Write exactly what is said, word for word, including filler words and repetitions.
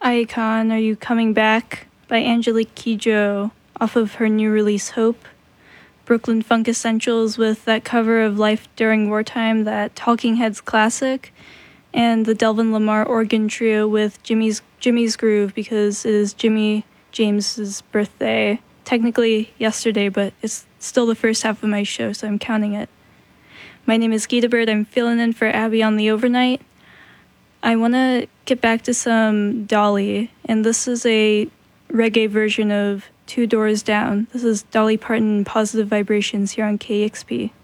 Icon, Are You Coming Back by Angelique Kidjo off of her new release Hope. Brooklyn Funk Essentials with that cover of Life During Wartime, that Talking Heads classic, and the Delvin Lamar organ trio with Jimmy's Jimmy's Groove, because it is Jimmy James's birthday. Technically yesterday, but it's still the first half of my show, so I'm counting it. My name is Gita Bird. I'm filling in for Abby on the overnight. I want to get back to some Dolly, and this is a reggae version of Two Doors Down. This is Dolly Parton, Positive Vibrations, here on K E X P.